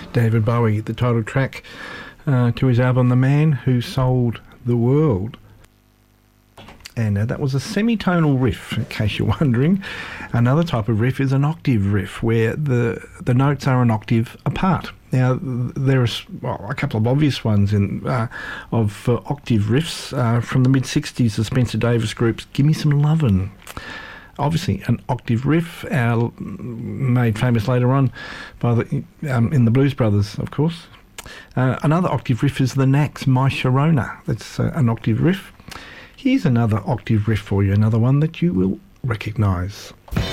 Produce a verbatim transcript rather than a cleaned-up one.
David Bowie, the title track uh, to his album The Man Who Sold the World. And uh, that was a semitonal riff, in case you're wondering. Another type of riff is an octave riff, where the the notes are an octave apart. Now, there are well, a couple of obvious ones in uh, of uh, octave riffs uh, from the mid-sixties, the Spencer Davis Group's Gimme Some Lovin'. Obviously, an octave riff, uh, made famous later on by the um, in the Blues Brothers, of course. Uh, another octave riff is the Knacks' My Sharona. That's uh, an octave riff. Here's another octave riff for you, another one that you will recognise.